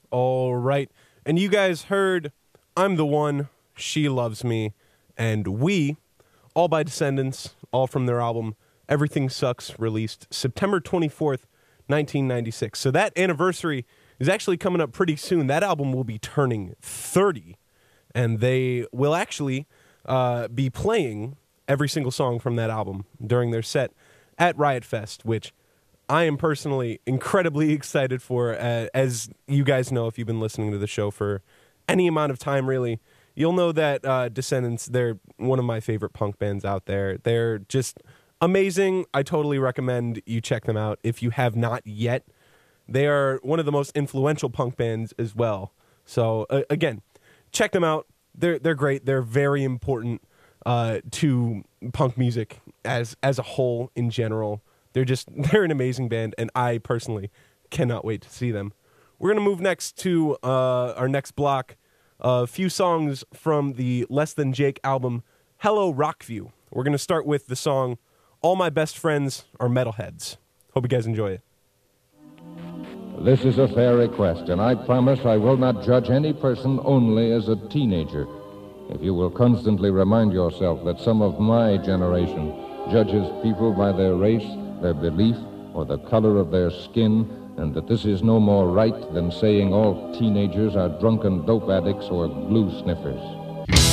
All right. And you guys heard I'm the One, She Loves Me, and We, all by Descendants, all from their album Everything Sucks, released September 24th, 1996. So that anniversary is actually coming up pretty soon. That album will be turning 30, and they will actually be playing every single song from that album during their set at Riot Fest, which I am personally incredibly excited for. As you guys know, if you've been listening to the show for any amount of time, really, you'll know that Descendants, they're one of my favorite punk bands out there. They're just amazing. I totally recommend you check them out if you have not yet. They are one of the most influential punk bands as well. So, again, check them out. They're great. They're very important to punk music as a whole in general. They're an amazing band, and I personally cannot wait to see them. We're going to move next to our next block, a few songs from the Less Than Jake album, Hello Rockview. We're going to start with the song, All My Best Friends Are Metalheads. Hope you guys enjoy it. This is a fair request, and I promise I will not judge any person only as a teenager. If you will constantly remind yourself that some of my generation judges people by their race, their belief, or the color of their skin, and that this is no more right than saying all teenagers are drunken dope addicts or glue sniffers.